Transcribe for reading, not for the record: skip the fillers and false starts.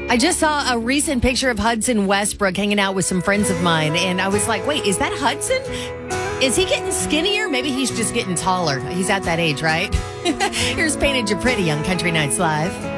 I just saw a recent picture of Hudson Westbrook hanging out with some friends of mine, and I was like, wait, is that Hudson? Is he getting skinnier? Maybe he's just getting taller. He's at that age, right? Here's Painted You Pretty on Country Nights Live.